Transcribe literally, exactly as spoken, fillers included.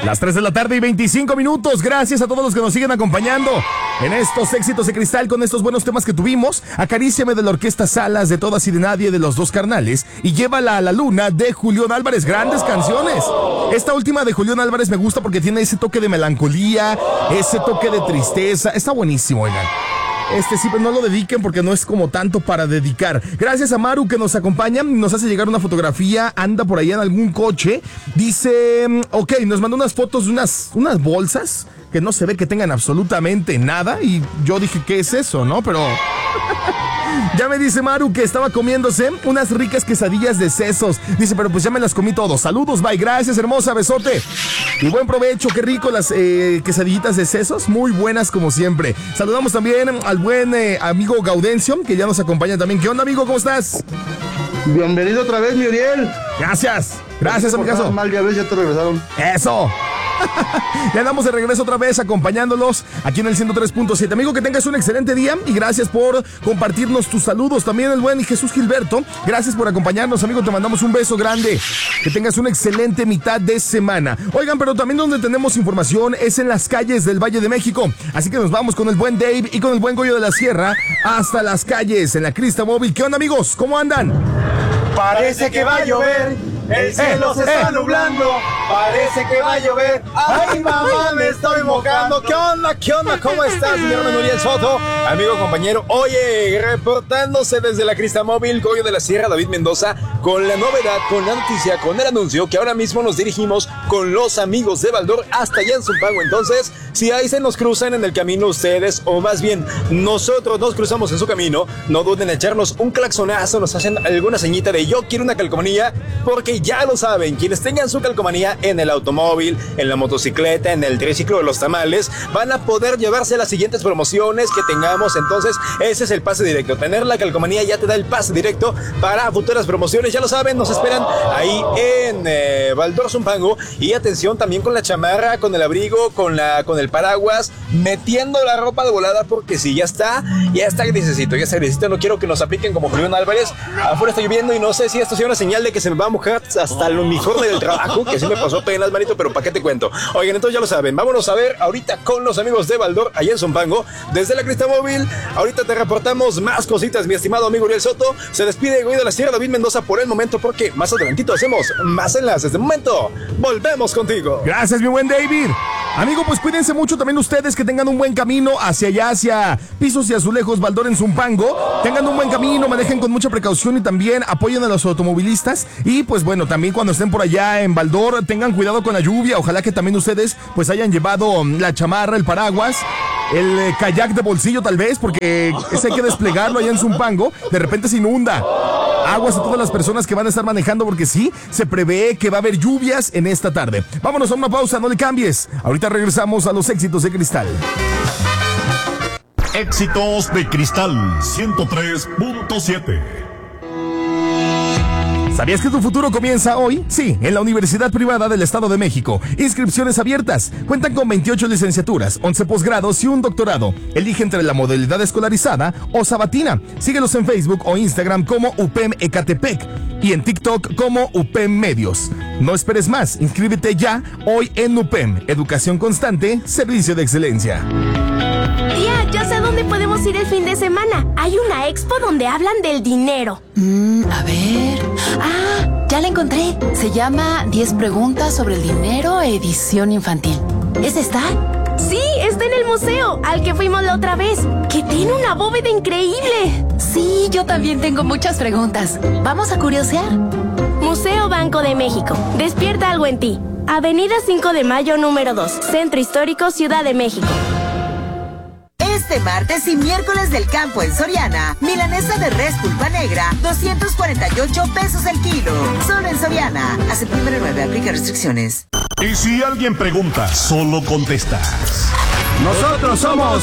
Las tres de la tarde y veinticinco minutos. Gracias a todos los que nos siguen acompañando en estos éxitos de cristal con estos buenos temas que tuvimos. Acaríciame de la Orquesta Salas, de Todas y de Nadie, de Los Dos Carnales, y Llévala a la Luna de Julián Álvarez. Grandes canciones. Esta última de Julián Álvarez me gusta porque tiene ese toque de melancolía, ese toque de tristeza. Está buenísimo, oigan. Este sí, pues no lo dediquen porque no es como tanto para dedicar. Gracias a Maru que nos acompaña, nos hace llegar una fotografía, anda por allá en algún coche. Dice, ok, nos mandó unas fotos de unas, unas bolsas que no se ve que tengan absolutamente nada. Y yo dije, ¿qué es eso, no? Pero... ya me dice Maru que estaba comiéndose unas ricas quesadillas de sesos. Dice, pero pues ya me las comí todos. Saludos, bye, gracias, hermosa, besote. Y buen provecho, qué rico las eh, quesadillitas de sesos. Muy buenas como siempre. Saludamos también al buen eh, amigo Gaudencio, que ya nos acompaña también. ¿Qué onda, amigo? ¿Cómo estás? Bienvenido otra vez, mi Uriel. Gracias. Gracias, amigazo. Mal, ya ves, ya te regresaron. Eso. Ya andamos de regreso otra vez acompañándolos aquí en el ciento tres punto siete. Amigo, que tengas un excelente día y gracias por compartirnos tus saludos. También el buen Jesús Gilberto, gracias por acompañarnos, amigo, te mandamos un beso grande. Que tengas una excelente mitad de semana. Oigan, pero también donde tenemos información es en las calles del Valle de México. Así que nos vamos con el buen Dave y con el buen Goyo de la Sierra hasta las calles en la Crista Móvil. ¿Qué onda, amigos? ¿Cómo andan? Parece que va a llover, el cielo eh, se está eh. nublando, parece que va a llover. Ay, mamá, me estoy mojando. ¿Qué onda? ¿Qué onda? ¿Cómo estás, mi hermano Uriel Soto? Amigo, compañero, oye, reportándose desde la Crista Móvil, Goyo de la Sierra, David Mendoza, con la novedad, con la noticia, con el anuncio que ahora mismo nos dirigimos con los amigos de Baldor hasta allá en Zumpango. Entonces, si ahí se nos cruzan en el camino ustedes, o más bien nosotros nos cruzamos en su camino, no duden en echarnos un claxonazo, nos hacen alguna señita de yo quiero una calcomanía, porque ya lo saben, quienes tengan su calcomanía en el automóvil, en la motocicleta, en el triciclo de los tamales, van a poder llevarse las siguientes promociones que tengamos. Entonces, ese es el pase directo. Tener la calcomanía ya te da el pase directo para futuras promociones. Ya lo saben, nos esperan ahí en eh, Baldor Zumpango. Y atención también con la chamarra, con el abrigo, con la con el paraguas, metiendo la ropa de volada, porque si ya está, ya está grisecito, ya está grisecito. No quiero que nos apliquen como Julián Álvarez. Afuera está lloviendo y no sé si esto sea una señal de que se me va a mojar hasta el uniforme del trabajo, que sí me pasó apenas, manito, pero ¿para qué te cuento? Oigan, entonces ya lo saben, vámonos a ver ahorita con los amigos de Baldor, allá en Zumpango, desde la Crista Móvil. Ahorita te reportamos más cositas, mi estimado amigo Uriel Soto. Se despide Goyo de la Sierra, David Mendoza, por el momento, porque más adelantito hacemos más enlaces. De momento, volvemos contigo. Gracias, mi buen David. Amigo, pues cuídense mucho también ustedes, que tengan un buen camino hacia allá, hacia Pisos y Azulejos, Baldor en Zumpango. Tengan un buen camino, manejen con mucha precaución y también apoyen a los automovilistas. Y pues bueno, también cuando estén por allá en Baldor, tengan cuidado con la lluvia. Ojalá que también ustedes pues hayan llevado la chamarra, el paraguas, el eh, kayak de bolsillo tal vez, porque ese hay que desplegarlo allá en Zumpango. De repente se inunda. Aguas a todas las personas que van a estar manejando, porque sí, se prevé que va a haber lluvias en esta tarde. Vámonos a una pausa, no le cambies. Ahorita regresamos a los éxitos de Cristal. Éxitos de Cristal ciento tres punto siete. ¿Sabías que tu futuro comienza hoy? Sí, en la Universidad Privada del Estado de México. Inscripciones abiertas. Cuentan con veintiocho licenciaturas, once posgrados y un doctorado. Elige entre la modalidad escolarizada o sabatina. Síguelos en Facebook o Instagram como U P E M Ecatepec y en TikTok como U P E M Medios. No esperes más, inscríbete ya hoy en U P E M. Educación constante, servicio de excelencia. Tía, ya sé a dónde podemos ir el fin de semana. Hay una expo donde hablan del dinero. Mm, a ver... Ah, ya la encontré. Se llama diez preguntas sobre el dinero, edición infantil. ¿Es esta? Sí, está en el museo, al que fuimos la otra vez, que tiene una bóveda increíble. Sí, yo también tengo muchas preguntas. ¿Vamos a curiosear? Museo Banco de México. Despierta algo en ti. Avenida cinco de Mayo, número dos. Centro Histórico, Ciudad de México. Este martes y miércoles del campo en Soriana, milanesa de res pulpa negra, doscientos cuarenta y ocho pesos el kilo. Solo en Soriana. A septiembre nueve, aplica restricciones. Y si alguien pregunta, solo contestas. Nosotros somos